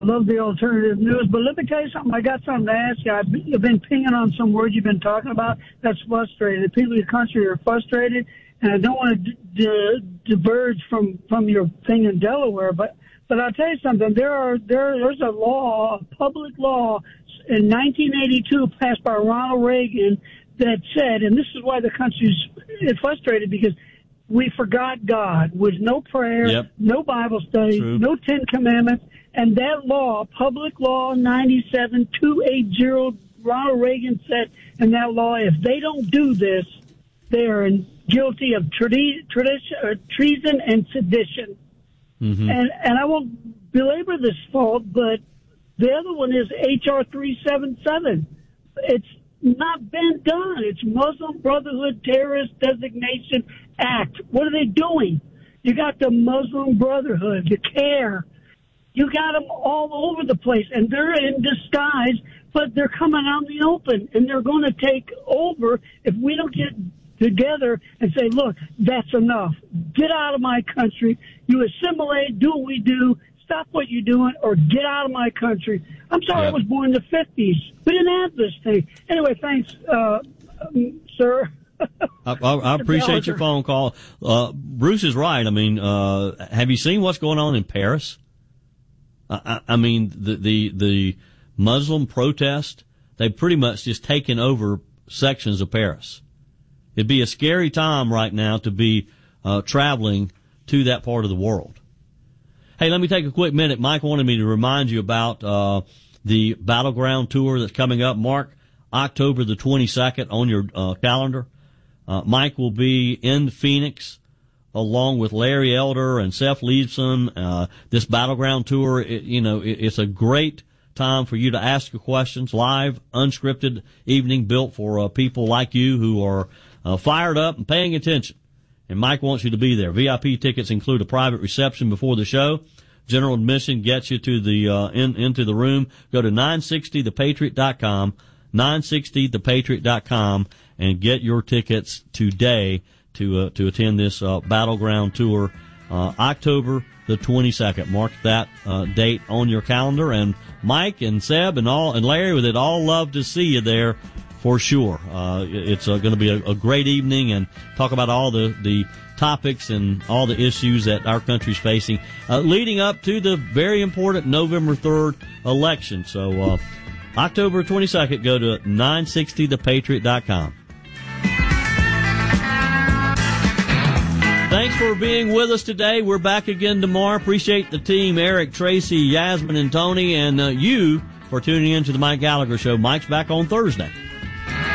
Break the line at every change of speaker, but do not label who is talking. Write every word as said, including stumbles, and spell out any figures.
love the alternative news, but let me tell you something. I got something to ask you. I've been, I've been pinging on some words you've been talking about that's frustrated. People in the country are frustrated, and I don't want to d- d- diverge from, from your thing in Delaware, but but I'll tell you something. There are there there's a law, a public law, in nineteen eighty-two passed by Ronald Reagan that said, and this is why the country's frustrated, because we forgot God with no prayer,
yep.
no Bible study,
True.
no Ten Commandments. And that law, Public Law ninety-seven two eighty, Ronald Reagan said in that law, if they don't do this, they are guilty of tre- tradition, or treason and sedition.
Mm-hmm.
And and I won't belabor this fault, but the other one is H R three seventy-seven. It's not been done. It's Muslim Brotherhood Terrorist Designation Act. What are they doing? You got the Muslim Brotherhood, the CARE. You got them all over the place, and they're in disguise, but they're coming out in the open, and they're going to take over if we don't get together and say, look, that's enough. Get out of my country. You assimilate, do what we do, stop what you're doing, or get out of my country. I'm sorry,
yep.
I was born in the fifties. We didn't have this thing. Anyway, thanks, uh, um, sir.
I, I, I appreciate your phone call. Uh, Bruce is right. I mean, uh, have you seen what's going on in Paris? I, I mean, the, the, the Muslim protest, they've pretty much just taken over sections of Paris. It'd be a scary time right now to be uh, traveling to that part of the world. Hey, let me take a quick minute. Mike wanted me to remind you about uh, the Battleground Tour that's coming up. Mark October the twenty-second on your uh, calendar. Uh, Mike will be in Phoenix, along with Larry Elder and Seth Leibson. Uh, this Battleground Tour, it, you know, it, it's a great time for you to ask your questions. Live, unscripted evening built for uh, people like you who are uh, fired up and paying attention. And Mike wants you to be there. V I P tickets include a private reception before the show. General admission gets you to the uh, in, into the room. Go to nine sixty the patriot dot com, nine sixty the patriot dot com, and get your tickets today to uh, to attend this uh, Battleground Tour, uh, October the twenty-second. Mark that uh, date on your calendar. And Mike and Seb and all and Larry, would all love to see you there for sure. Uh, it's uh, going to be a, a great evening and talk about all the the topics and all the issues that our country's facing, uh, leading up to the very important November third election. So uh, October twenty-second, go to nine sixty the patriot dot com. Thanks for being with us today. We're back again tomorrow. Appreciate the team, Eric, Tracy, Yasmin, and Tony, and uh, you for tuning in to the Mike Gallagher Show. Mike's back on Thursday.